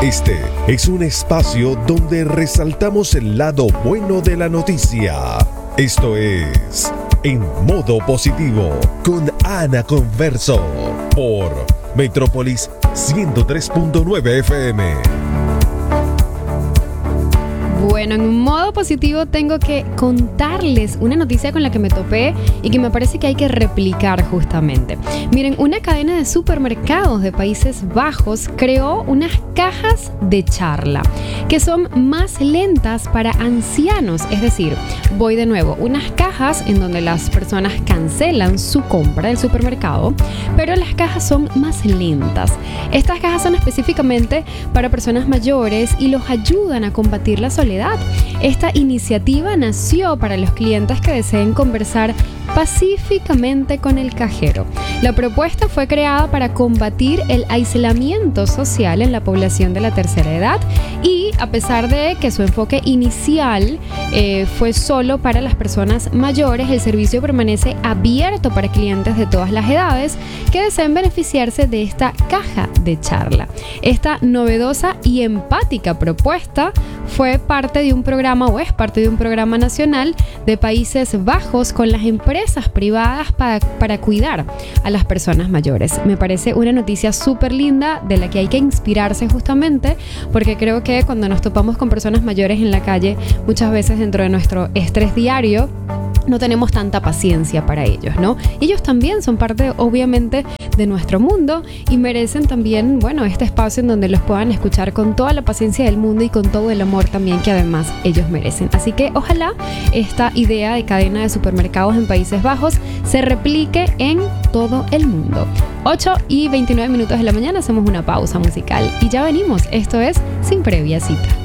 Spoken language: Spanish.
Este es un espacio donde resaltamos el lado bueno de la noticia. Esto es En Modo Positivo con Ana Converso por Metrópolis 103.9 FM. Bueno, en modo positivo tengo que contarles una noticia con la que me topé y que me parece que hay que replicar justamente. Miren, una cadena de supermercados de Países Bajos creó unas cajas de charla que son más lentas para ancianos. Es decir, voy de nuevo, unas cajas en donde las personas cancelan su compra del supermercado, pero las cajas son más lentas. Estas cajas son específicamente para personas mayores y los ayudan a combatir la soledad. Esta iniciativa nació para los clientes que deseen conversar pacíficamente con el cajero. La propuesta fue creada para combatir el aislamiento social en la población de la tercera edad y a pesar de que su enfoque inicial fue solo para las personas mayores, el servicio permanece abierto para clientes de todas las edades que deseen beneficiarse de esta caja de charla. Esta novedosa y empática propuesta fue parte de un programa o es parte de un programa nacional de Países Bajos con las empresas privadas para cuidar a las personas mayores. Me parece una noticia súper linda de la que hay que inspirarse justamente porque creo que cuando nos topamos con personas mayores en la calle, muchas veces dentro de nuestro estrés diario, no tenemos tanta paciencia para ellos, ¿no? Ellos también son parte, obviamente, de nuestro mundo y merecen también, bueno, este espacio en donde los puedan escuchar con toda la paciencia del mundo y con todo el amor también que además ellos merecen. Así que ojalá esta idea de cadena de supermercados en Países Bajos se replique en todo el mundo. 8:29 de la mañana, hacemos una pausa musical y ya venimos. Esto es Sin Previa Cita.